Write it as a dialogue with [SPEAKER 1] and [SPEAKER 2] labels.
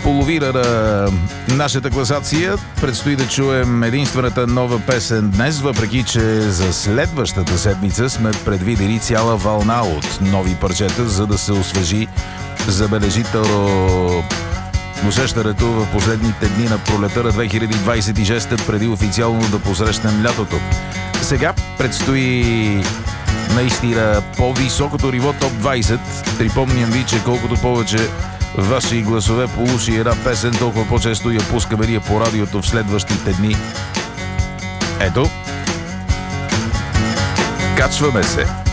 [SPEAKER 1] половина на нашата класация. Предстои да чуем единствената нова песен днес, въпреки че за следващата седмица сме предвидели цяла вълна от нови парчета, за да се освежи забележително усещането в последните дни на пролета на 2026, преди официално да посрещнем лятото. Сега предстои наистина по-високото ниво топ 20. Припомням ви, че колкото повече ваши гласове получи една песен, толкова по-често я пускаме ние по радиото в следващите дни. Ето, качваме се.